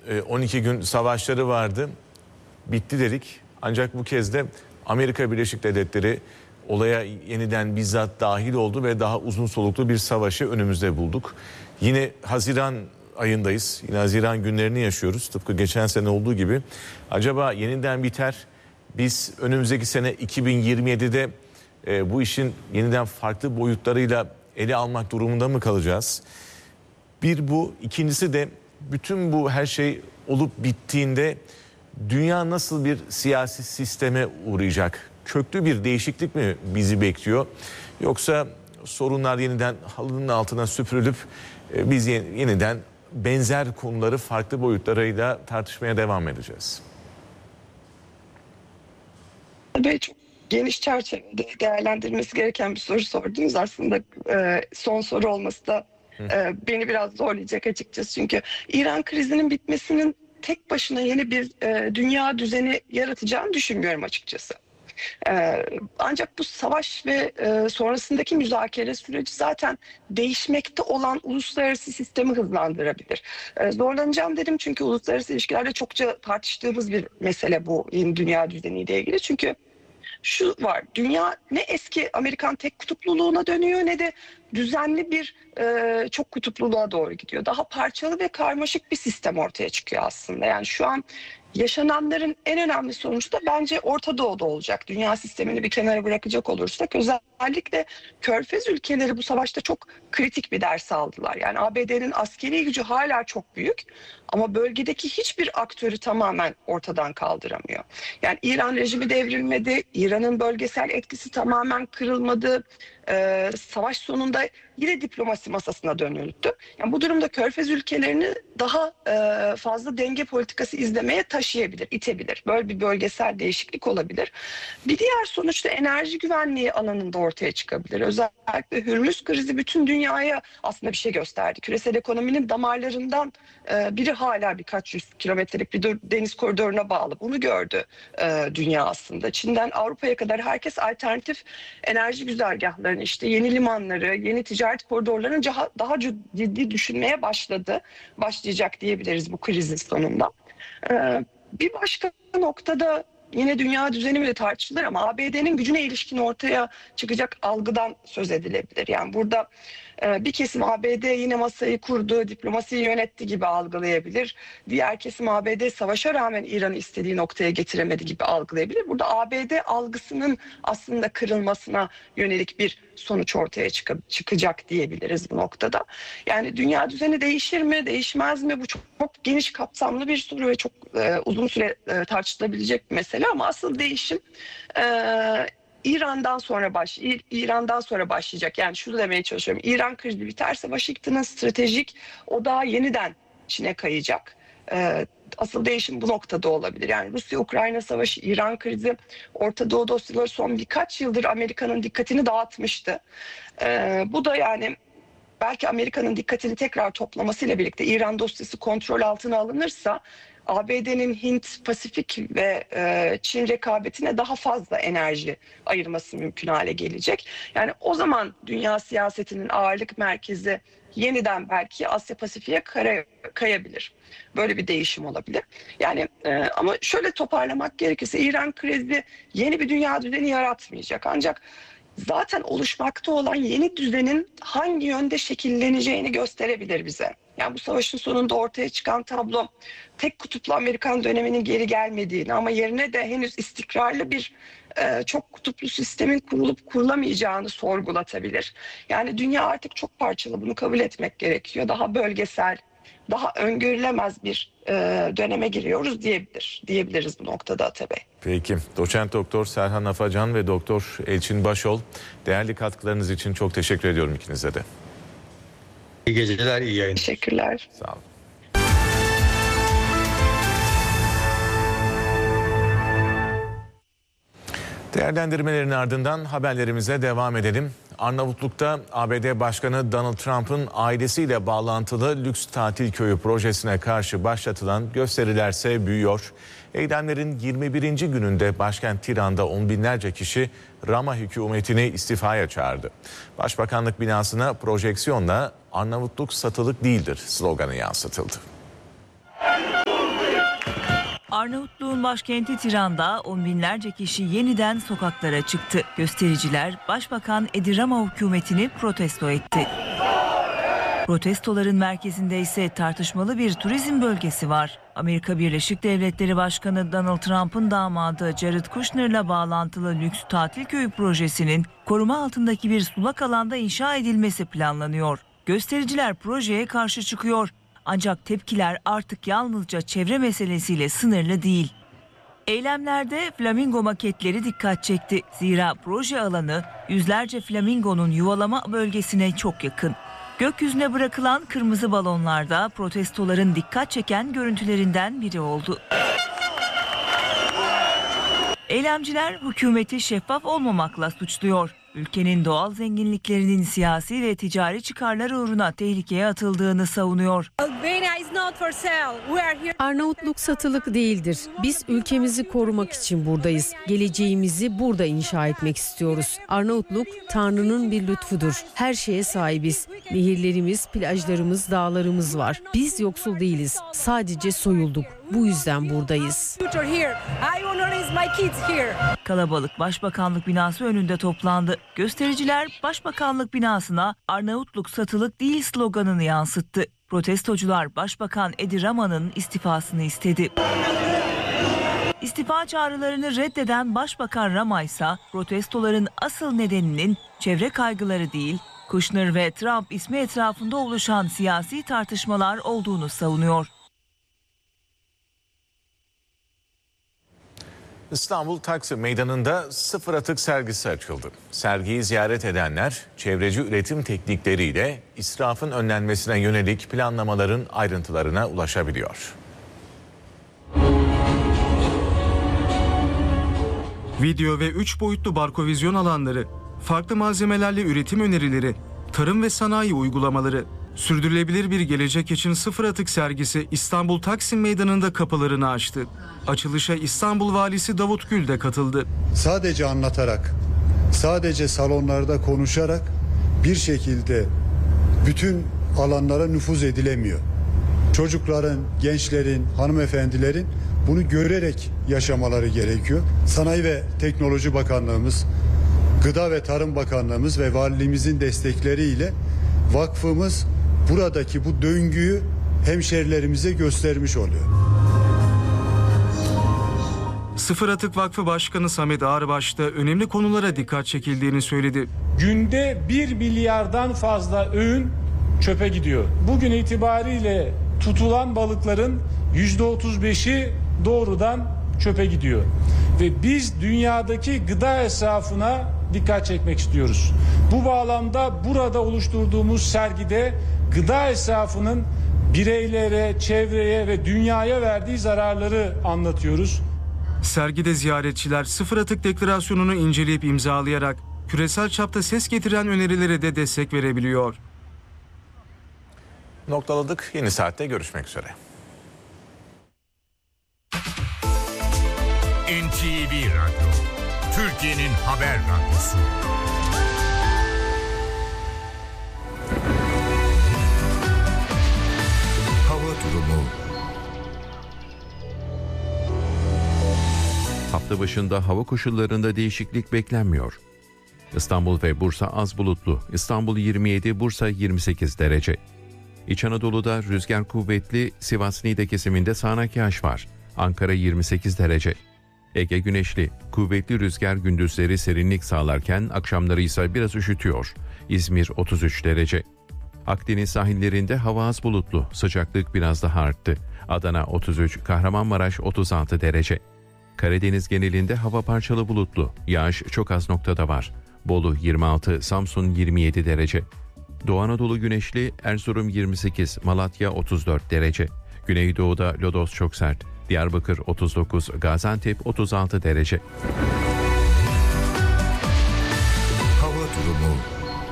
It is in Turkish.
12 gün savaşları vardı. Bitti dedik. Ancak bu kez de Amerika Birleşik Devletleri olaya yeniden bizzat dahil oldu ve daha uzun soluklu bir savaşı önümüzde bulduk. Yine Haziran ayındayız. Yine Haziran günlerini yaşıyoruz. Tıpkı geçen sene olduğu gibi. Acaba yeniden biter? Biz önümüzdeki sene 2027'de bu işin yeniden farklı boyutlarıyla ele almak durumunda mı kalacağız? Bir bu. İkincisi de bütün bu her şey olup bittiğinde dünya nasıl bir siyasi sisteme uğrayacak? Köklü bir değişiklik mi bizi bekliyor? Yoksa sorunlar yeniden halının altına süpürülüp biz yeniden benzer konuları farklı boyutlarıyla tartışmaya devam edeceğiz? Tabii çok geniş çerçevede değerlendirilmesi gereken bir soru sordunuz. Aslında son soru olması da beni biraz zorlayacak açıkçası. Çünkü İran krizinin bitmesinin tek başına yeni bir dünya düzeni yaratacağını düşünmüyorum açıkçası. Ancak bu savaş ve sonrasındaki müzakere süreci zaten değişmekte olan uluslararası sistemi hızlandırabilir. Zorlanacağım dedim çünkü uluslararası ilişkilerde çokça tartıştığımız bir mesele bu yeni dünya düzeniyle ilgili. Çünkü şu var, dünya ne eski Amerikan tek kutupluluğuna dönüyor ne de düzenli bir çok kutupluluğa doğru gidiyor. Daha parçalı ve karmaşık bir sistem ortaya çıkıyor aslında. Yani şu an yaşananların en önemli sonucu da bence Orta Doğu'da olacak. Dünya sistemini bir kenara bırakacak olursak özellikle Körfez ülkeleri bu savaşta çok kritik bir ders aldılar. Yani ABD'nin askeri gücü hala çok büyük ama bölgedeki hiçbir aktörü tamamen ortadan kaldıramıyor. Yani İran rejimi devrilmedi, İran'ın bölgesel etkisi tamamen kırılmadı. Savaş sonunda yine diplomasi masasına dönüldü. Yani bu durumda Körfez ülkelerini daha fazla denge politikası izlemeye taşıyabilir, itebilir. Böyle bir bölgesel değişiklik olabilir. Bir diğer sonuç da enerji güvenliği alanında ortaya çıkabilir. Özellikle Hürmüz krizi bütün dünyaya aslında bir şey gösterdi. Küresel ekonominin damarlarından biri hala birkaç yüz kilometrelik bir deniz koridoruna bağlı. Bunu gördü dünya aslında. Çin'den Avrupa'ya kadar herkes alternatif enerji güzergahlarını, işte yeni limanları, yeni ticaret koridorlarını daha ciddi düşünmeye başlayacak diyebiliriz bu krizin sonunda. Bir başka noktada yine dünya düzeni bile tartışılır ama ABD'nin gücüne ilişkin ortaya çıkacak algıdan söz edilebilir. Yani burada bir kesim ABD yine masayı kurdu, diplomasiyi yönetti gibi algılayabilir. Diğer kesim ABD savaşa rağmen İran'ı istediği noktaya getiremedi gibi algılayabilir. Burada ABD algısının aslında kırılmasına yönelik bir sonuç ortaya çıkacak diyebiliriz bu noktada. Yani dünya düzeni değişir mi, değişmez mi? Bu çok geniş kapsamlı bir soru ve çok uzun süre tartışılabilecek bir mesele ama asıl değişim İran'dan sonra başlayacak. Yani şunu demeye çalışıyorum. İran krizi biterse Washington'ın stratejik odağı yeniden Çin'e kayacak. Asıl değişim bu noktada olabilir. Yani Rusya-Ukrayna savaşı, İran krizi, Orta Doğu dosyaları son birkaç yıldır Amerika'nın dikkatini dağıtmıştı. Bu da yani belki Amerika'nın dikkatini tekrar toplamasıyla birlikte İran dosyası kontrol altına alınırsa ABD'nin Hint, Pasifik ve Çin rekabetine daha fazla enerji ayırması mümkün hale gelecek. Yani o zaman dünya siyasetinin ağırlık merkezi yeniden belki Asya Pasifik'e kayabilir. Böyle bir değişim olabilir. Yani ama şöyle toparlamak gerekirse İran krizi yeni bir dünya düzeni yaratmayacak. Ancak zaten oluşmakta olan yeni düzenin hangi yönde şekilleneceğini gösterebilir bize. Yani bu savaşın sonunda ortaya çıkan tablo tek kutuplu Amerikan döneminin geri gelmediğini ama yerine de henüz istikrarlı bir çok kutuplu sistemin kurulup kurulamayacağını sorgulatabilir. Yani dünya artık çok parçalı, bunu kabul etmek gerekiyor. Daha bölgesel, daha öngörülemez bir döneme giriyoruz diyebiliriz bu noktada Ata Bey. Peki. Doçent Doktor Serhan Afacan ve Doktor Elçin Başol, değerli katkılarınız için çok teşekkür ediyorum ikinize de. İyi geceler, iyi yayınlar. Teşekkürler. Sağ olun. Değerlendirmelerin ardından haberlerimize devam edelim. Arnavutluk'ta ABD Başkanı Donald Trump'ın ailesiyle bağlantılı lüks tatil köyü projesine karşı başlatılan gösterilerse büyüyor. Eylemlerin 21. gününde başkent Tiran'da on binlerce kişi Rama hükümetini istifaya çağırdı. Başbakanlık binasına projeksiyonla "Arnavutluk satılık değildir" sloganı yansıtıldı. Arnavutluğun başkenti Tiran'da on binlerce kişi yeniden sokaklara çıktı. Göstericiler Başbakan Edi Rama hükümetini protesto etti. Protestoların merkezinde ise tartışmalı bir turizm bölgesi var. Amerika Birleşik Devletleri Başkanı Donald Trump'ın damadı Jared Kushner'la bağlantılı lüks tatil köyü projesinin koruma altındaki bir sulak alanda inşa edilmesi planlanıyor. Göstericiler projeye karşı çıkıyor. Ancak tepkiler artık yalnızca çevre meselesiyle sınırlı değil. Eylemlerde flamingo maketleri dikkat çekti. Zira proje alanı yüzlerce flamingonun yuvalama bölgesine çok yakın. Gökyüzüne bırakılan kırmızı balonlarda protestoların dikkat çeken görüntülerinden biri oldu. Eylemciler hükümeti şeffaf olmamakla suçluyor. Ülkenin doğal zenginliklerinin siyasi ve ticari çıkarlar uğruna tehlikeye atıldığını savunuyor. Arnavutluk satılık değildir. Biz ülkemizi korumak için buradayız. Geleceğimizi burada inşa etmek istiyoruz. Arnavutluk Tanrı'nın bir lütfudur. Her şeye sahibiz. Nehirlerimiz, plajlarımız, dağlarımız var. Biz yoksul değiliz. Sadece soyulduk. Bu yüzden buradayız. Kalabalık Başbakanlık binası önünde toplandı. Göstericiler Başbakanlık binasına "Arnavutluk satılık değil" sloganını yansıttı. Protestocular Başbakan Edi Rama'nın istifasını istedi. İstifa çağrılarını reddeden Başbakan Rama ise protestoların asıl nedeninin çevre kaygıları değil, Kushner ve Trump ismi etrafında oluşan siyasi tartışmalar olduğunu savunuyor. İstanbul Taksim Meydanı'nda sıfır atık sergisi açıldı. Sergiyi ziyaret edenler çevreci üretim teknikleriyle israfın önlenmesine yönelik planlamaların ayrıntılarına ulaşabiliyor. Video ve 3 boyutlu barkovizyon alanları, farklı malzemelerle üretim önerileri, tarım ve sanayi uygulamaları, sürdürülebilir bir gelecek için sıfır atık sergisi İstanbul Taksim Meydanı'nda kapılarını açtı. Açılışa İstanbul Valisi Davut Gül de katıldı. Sadece anlatarak, sadece salonlarda konuşarak bir şekilde bütün alanlara nüfuz edilemiyor. Çocukların, gençlerin, hanımefendilerin bunu görerek yaşamaları gerekiyor. Sanayi ve Teknoloji Bakanlığımız, Gıda ve Tarım Bakanlığımız ve valiliğimizin destekleriyle vakfımız buradaki bu döngüyü hemşerilerimize göstermiş oluyor. Sıfır Atık Vakfı Başkanı Samet Ağırbaş da önemli konulara dikkat çekildiğini söyledi. Günde 1 milyardan fazla öğün çöpe gidiyor. Bugün itibariyle tutulan balıkların %35'i doğrudan çöpe gidiyor. Ve biz dünyadaki gıda esrafına dikkat çekmek istiyoruz. Bu bağlamda burada oluşturduğumuz sergide gıda esrafının bireylere, çevreye ve dünyaya verdiği zararları anlatıyoruz. Sergide ziyaretçiler sıfır atık deklarasyonunu inceleyip imzalayarak küresel çapta ses getiren önerilere de destek verebiliyor. Noktaladık. Yeni saatte görüşmek üzere. NTV Radyo, Türkiye'nin haber radyosu. Hava durumu. Hafta başında hava koşullarında değişiklik beklenmiyor. İstanbul ve Bursa az bulutlu. İstanbul 27, Bursa 28 derece. İç Anadolu'da rüzgar kuvvetli, Sivas-Niğde kesiminde sağanak yağış var. Ankara 28 derece. Ege güneşli, kuvvetli rüzgar gündüzleri serinlik sağlarken akşamları ise biraz üşütüyor. İzmir 33 derece. Akdeniz sahillerinde hava az bulutlu, sıcaklık biraz daha arttı. Adana 33, Kahramanmaraş 36 derece. Karadeniz genelinde hava parçalı bulutlu, yağış çok az noktada var. Bolu 26, Samsun 27 derece. Doğu Anadolu güneşli, Erzurum 28, Malatya 34 derece. Güneydoğu'da lodos çok sert. Diyarbakır 39, Gaziantep 36 derece. Hava durumu.